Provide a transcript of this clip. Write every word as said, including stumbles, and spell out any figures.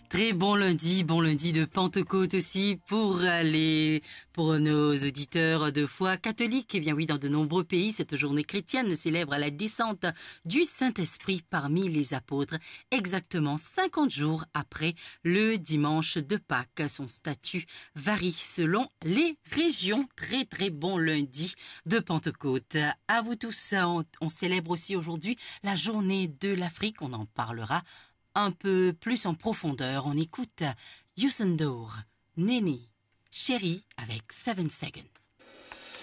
Très bon lundi, bon lundi de Pentecôte aussi pour les, pour nos auditeurs de foi catholique. Eh bien oui, dans de nombreux pays, cette journée chrétienne célèbre la descente du Saint-Esprit parmi les apôtres, exactement cinquante jours après le dimanche de Pâques. Son statut varie selon les régions. Très très bon lundi de Pentecôte. À vous tous, on, on célèbre aussi aujourd'hui la journée de l'Afrique. On en parlera un peu plus en profondeur. On écoute Youssou N'Dour, Néné, Chérie avec Seven Seconds.